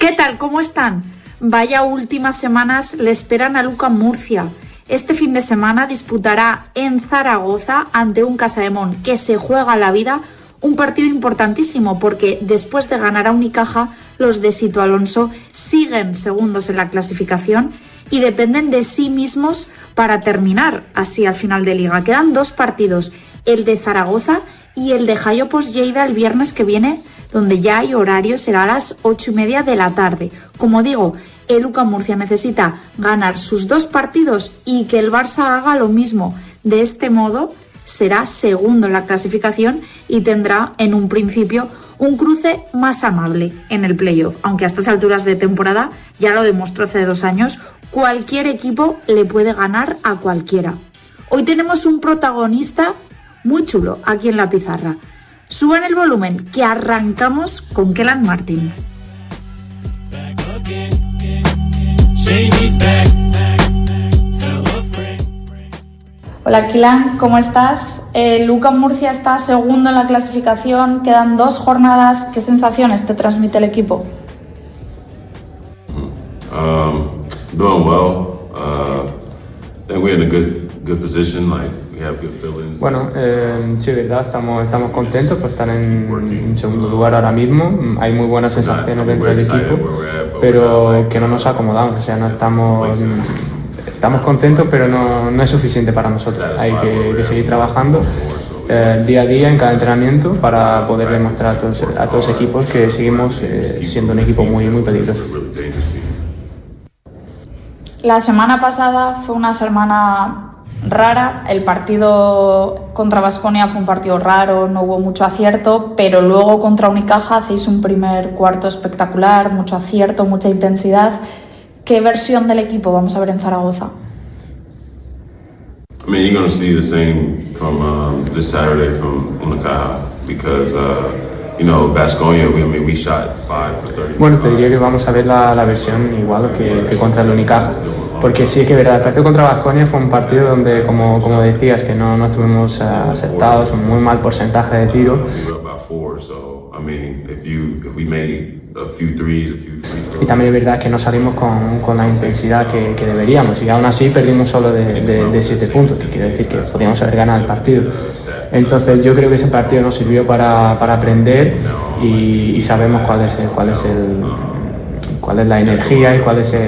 ¿Qué tal? ¿Cómo están? Vaya últimas semanas le esperan a Lucas Murcia. Este fin de semana disputará en Zaragoza ante un Casademón que se juega la vida, un partido importantísimo porque después de ganar a Unicaja, los de Sito Alonso siguen segundos en la clasificación y dependen de sí mismos para terminar así al final de liga. Quedan 2 partidos, el de Zaragoza y el de Jaiopos Lleida el viernes que viene, donde ya hay horario, será a las 8:30 de la tarde. Como digo, el Lucas Murcia necesita ganar sus 2 partidos y que el Barça haga lo mismo. De este modo, será segundo en la clasificación y tendrá en un principio un cruce más amable en el playoff. Aunque a estas alturas de temporada, ya lo demostró hace 2 años, cualquier equipo le puede ganar a cualquiera. Hoy tenemos un protagonista muy chulo aquí en la pizarra. Suban el volumen, que arrancamos con Kelan Martin. Hola Kelan, ¿cómo estás? Lucas Murcia está segundo en la clasificación, quedan 2 jornadas. ¿Qué sensaciones te transmite el equipo? Doing well. I think we're in a good position. We have good feelings. Bueno, sí, verdad, estamos contentos por estar en segundo lugar ahora mismo. Hay muy buenas sensaciones dentro del equipo, pero que no nos acomodamos. O sea, no estamos contentos, pero no es suficiente para nosotros. Hay que seguir trabajando día a día en cada entrenamiento para poder demostrar a todos los equipos que seguimos siendo un equipo muy peligroso. La semana pasada fue una semana rara. El partido contra Baskonia fue un partido raro, no hubo mucho acierto, pero luego contra Unicaja hacéis un primer cuarto espectacular, mucho acierto, mucha intensidad. ¿Qué versión del equipo vamos a ver en Zaragoza? I mean, you're going to see the same from this Saturday from Unicaja because Baskonia, we shot 5 for 30. Bueno, te diría que vamos a ver la versión igual que contra el Unicaja, porque sí que verdad, el partido contra Baskonia fue un partido donde, como decías, que no estuvimos acertados, un muy mal porcentaje de tiro. Y también es verdad que no salimos con la intensidad que deberíamos, y aún así perdimos solo de 7 puntos, que quiere decir que podíamos haber ganado el partido. Entonces yo creo que ese partido nos sirvió para aprender y sabemos cuál es la energía y cuál es